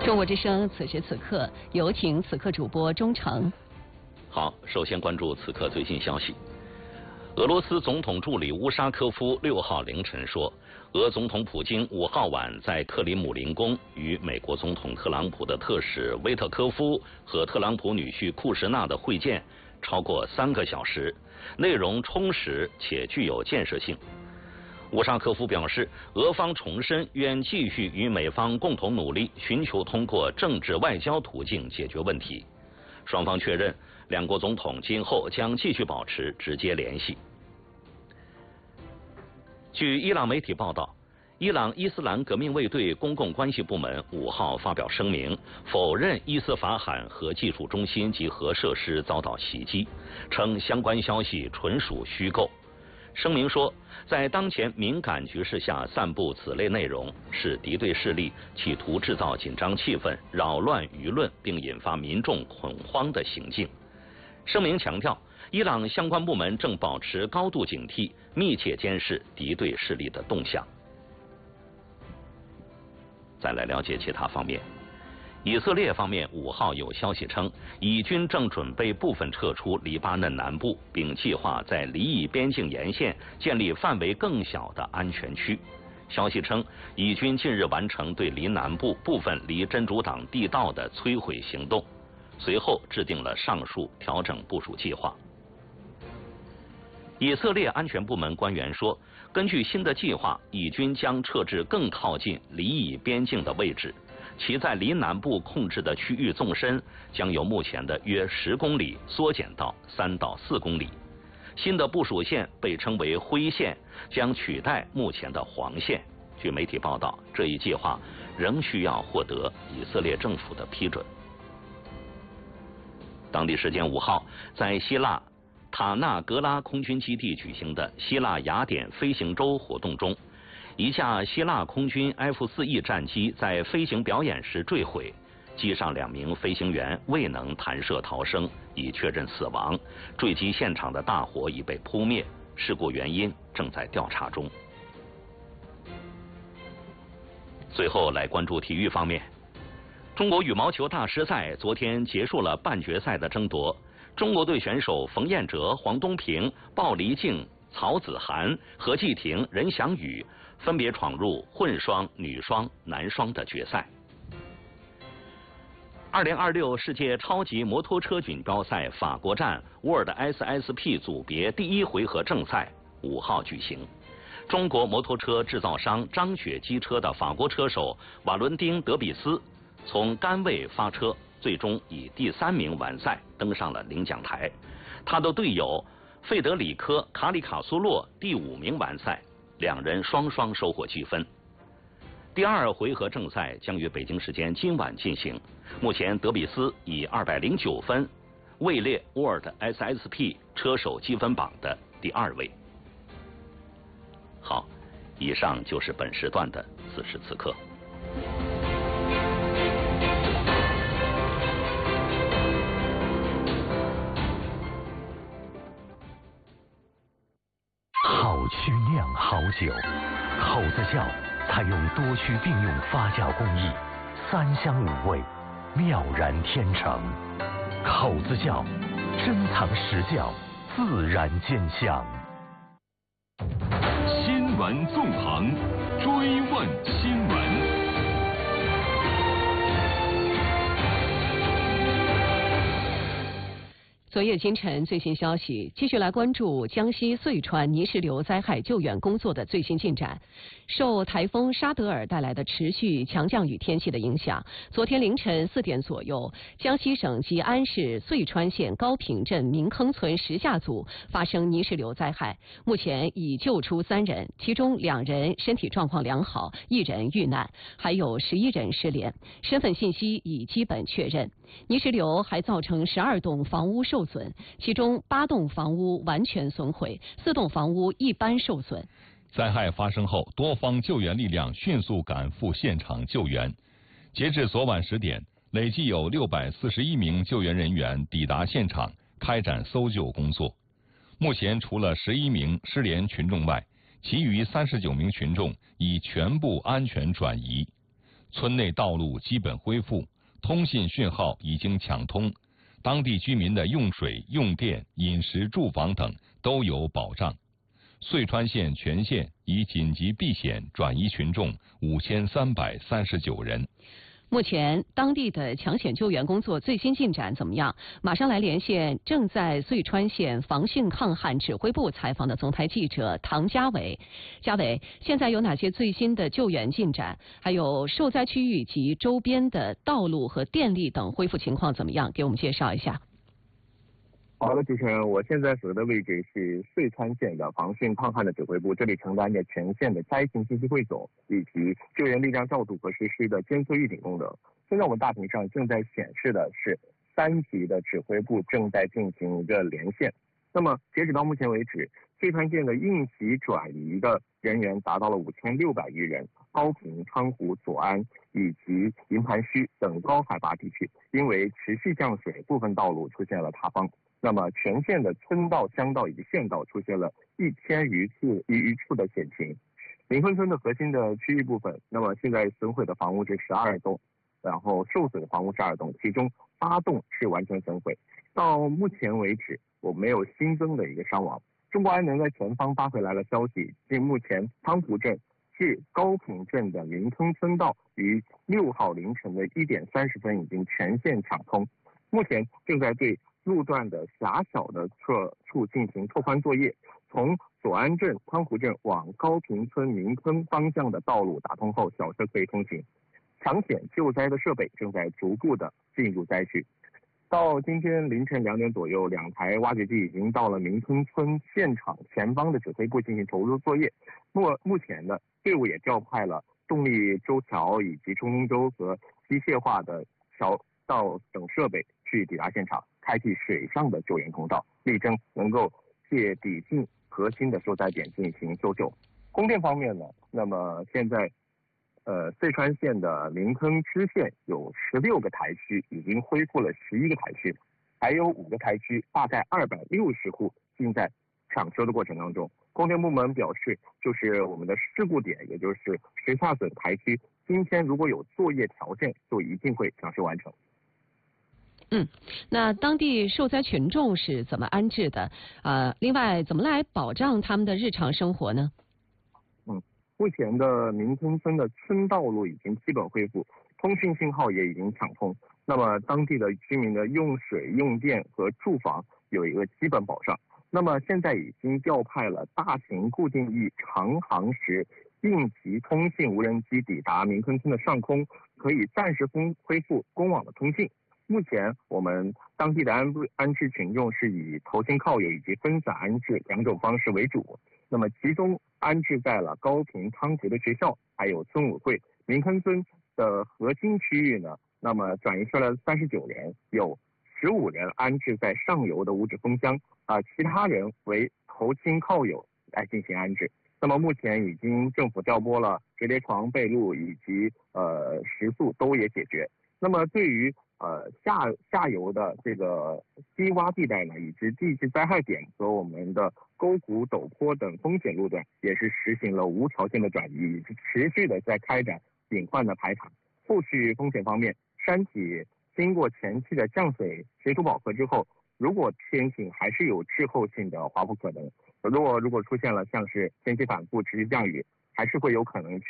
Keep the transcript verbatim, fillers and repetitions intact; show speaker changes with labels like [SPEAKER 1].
[SPEAKER 1] 中国之声，此时此刻，有请此刻主播钟诚。
[SPEAKER 2] 好，首先关注此刻最新消息。俄罗斯总统助理乌沙科夫六号凌晨说，俄总统普京五号晚在克里姆林宫与美国总统特朗普的特使威特科夫和特朗普女婿库什纳的会见超过三个小时，内容充实且具有建设性。乌沙科夫表示，俄方重申愿继续与美方共同努力，寻求通过政治外交途径解决问题。双方确认，两国总统今后将继续保持直接联系。据伊朗媒体报道，伊朗伊斯兰革命卫队公共关系部门五号发表声明，否认伊斯法罕核技术中心及核设施遭到袭击，称相关消息纯属虚构。声明说，在当前敏感局势下散布此类内容，是敌对势力企图制造紧张气氛、扰乱舆论并引发民众恐慌的行径。声明强调，伊朗相关部门正保持高度警惕，密切监视敌对势力的动向。再来了解其他方面。以色列方面五号有消息称，以军正准备部分撤出黎巴嫩南部，并计划在黎以边境沿线建立范围更小的安全区。消息称，以军近日完成对黎南部部分离真主党地道的摧毁行动，随后制定了上述调整部署计划。以色列安全部门官员说，根据新的计划，以军将撤至更靠近黎以边境的位置。其在黎南部控制的区域纵深将由目前的约十公里缩减到三到四公里。新的部署线被称为灰线，将取代目前的黄线。据媒体报道，这一计划仍需要获得以色列政府的批准。当地时间五号，在希腊塔纳格拉空军基地举行的希腊雅典飞行周活动中，一架希腊空军 F 四 E 战机在飞行表演时坠毁，机上两名飞行员未能弹射逃生，已确认死亡。坠机现场的大火已被扑灭，事故原因正在调查中。最后来关注体育方面，中国羽毛球大师赛昨天结束了半决赛的争夺，中国队选手冯彦哲、黄东萍、鲍黎静、曹子涵、何继婷、任翔宇分别闯入混双、女双、男双的决赛。二零二六世界超级摩托车锦标赛法国站 World S S P 组别第一回合正赛五号举行。中国摩托车制造商张雪机车的法国车手瓦伦丁·德比斯从杆位发车，最终以第三名完赛，登上了领奖台。他的队友费德里科·卡里卡苏洛第五名完赛，两人双双收获积分。第二回合正赛将于北京时间今晚进行。目前德比斯以二百零九分位列 World S S P 车手积分榜的第二位。好，以上就是本时段的此时此刻。
[SPEAKER 3] 好曲酿好酒，口子窖采用多区并用发酵工艺，三香五味，妙然天成。口子窖珍藏实窖，自然见香。
[SPEAKER 4] 新闻纵横，追问新闻。
[SPEAKER 1] 昨夜今晨最新消息，继续来关注江西遂川泥石流灾害救援工作的最新进展。受台风沙德尔带来的持续强降雨天气的影响，昨天凌晨四点左右，江西省吉安市遂川县高坪镇明坑村石下组发生泥石流灾害，目前已救出三人，其中两人身体状况良好，一人遇难，还有十一人失联，身份信息已基本确认。泥石流还造成十二栋房屋受损，其中八栋房屋完全损毁，四栋房屋一般受损。
[SPEAKER 5] 灾害发生后，多方救援力量迅速赶赴现场救援。截至昨晚十点，累计有六百四十一名救援人员抵达现场，开展搜救工作。目前，除了十一名失联群众外，其余三十九名群众已全部安全转移。 村内道路基本恢复，通信讯号已经抢通，当地居民的用水、用电、饮食、住房等都有保障。遂川县全县已紧急避险转移群众五千三百三十九人。
[SPEAKER 1] 目前当地的抢险救援工作最新进展怎么样？马上来连线正在遂川县防汛抗旱指挥部采访的总台记者唐家伟。家伟，现在有哪些最新的救援进展？还有受灾区域及周边的道路和电力等恢复情况怎么样？给我们介绍一下。
[SPEAKER 6] 好的，主持人，我现在所在的位置是遂川县的防汛抗旱的指挥部，这里承担着全县的灾情信息汇总以及救援力量调度和实施的监测预警功能。现在我们大屏上正在显示的是三级的指挥部正在进行一个连线。那么截止到目前为止，遂川县的应急转移的人员达到了五千六百余人，高平、昌湖、左安以及营盘区等高海拔地区，因为持续降水，部分道路出现了塌方。那么全县的村道、乡道以及县道出现了一千余次余余处的险情。临坤村的核心的区域部分，那么现在损毁的房屋是十二栋，然后受损的房屋是二栋，其中八栋是完全损毁。到目前为止，我没有新增的一个伤亡。中国安能在前方发回来了消息，至目前汤湖镇至高平镇的临坑村道于六号凌晨的一点三十分已经全线抢通，目前正在对路段的狭小的侧处进行拓宽作业，从左安镇、汤湖镇往高平村临坑方向的道路打通后，小车可以通行。抢险救灾的设备正在逐步的进入灾区。到今天凌晨两点左右，两台挖掘机已经到了临坑村现场前方的指挥部进行投入作业。目目前呢，队伍也调派了动力舟桥以及冲锋舟和机械化的桥道等设备去抵达现场，开辟水上的救援通道，力争能够借抵近核心的受灾点进行搜救。供电方面呢，那么现在呃，遂川县的临坑支线有十六个台区已经恢复了十一个台区，还有五个台区大概二百六十户正在抢修的过程当中。供电部门表示，就是我们的事故点，也就是石下损台区，今天如果有作业条件，就一定会抢修完成。
[SPEAKER 1] 嗯，那当地受灾群众是怎么安置的？呃，另外怎么来保障他们的日常生活呢？
[SPEAKER 6] 嗯，目前的临坑村的村道路已经基本恢复，通讯信号也已经抢通。那么当地的居民的用水、用电和住房有一个基本保障。那么现在已经调派了大型固定翼长航时应急通信无人机抵达临坑村的上空，可以暂时恢恢复公网的通信。目前我们当地的安安置群众是以投亲靠友以及分散安置两种方式为主。那么集中安置在了高平、汤湖的学校，还有村委会。临坑村的核心区域呢，那么转移出来了三十九人，有十五人安置在上游的五指峰乡，啊、呃，其他人为投亲靠友来进行安置。那么目前已经政府调拨了折叠床、被褥以及呃食宿都也解决。那么对于呃下下游的这个低洼地带呢，以及地质灾害点和我们的沟谷、陡坡等风险路段，也是实行了无条件的转移，以及持续的在开展隐患的排查。后续风险方面，山体经过前期的降水、水土饱和之后，如果天气还是有滞后性的滑坡可能，如果如果出现了像是天气反复、持续降雨，还是会有可能